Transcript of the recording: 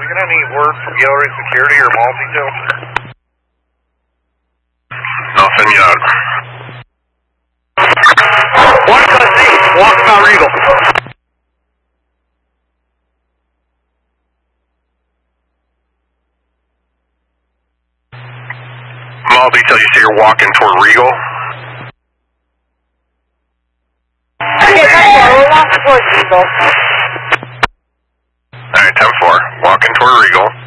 get any word from gallery security or mall detail? Nothing yet. One Custody, walking Mount Regal. Mall detail, you say you're walking toward Regal? Okay, 10-4, we're walking towards Regal. Alright, 10-4, walking toward Regal.